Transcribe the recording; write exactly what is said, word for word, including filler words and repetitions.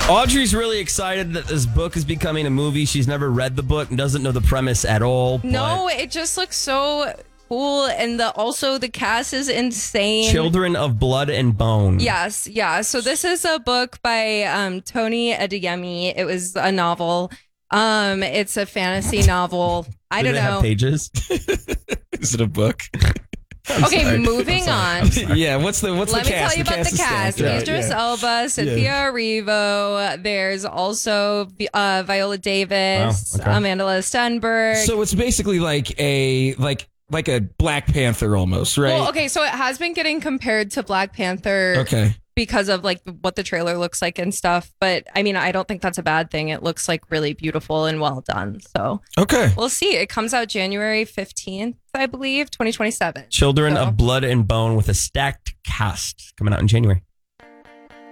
Audrey's really excited that this book is becoming a movie. She's never read the book and doesn't know the premise at all. No, it just looks so cool. And the also the cast is insane. Children of Blood and Bone. Yes, yeah. So this is a book by um, Tony Adeyemi. It was a novel. Um, it's a fantasy novel. I Do don't they know. have pages? Is it a book? Okay, sorry. moving on. Yeah, what's the what's Let the me cast? tell you about the is cast. stacked. Idris yeah. Elba, Cynthia Erivo. There's also uh, Viola Davis, Wow, okay. Amanda Stenberg. So it's basically like a like like a Black Panther almost, right? Well, okay, so it has been getting compared to Black Panther Okay. because of like what the trailer looks like and stuff. But I mean, I don't think that's a bad thing. It looks like really beautiful and well done. So Okay. we'll see. It comes out January fifteenth, I believe, twenty twenty-seven. Children So- of Blood and Bone with a stacked cast coming out in January.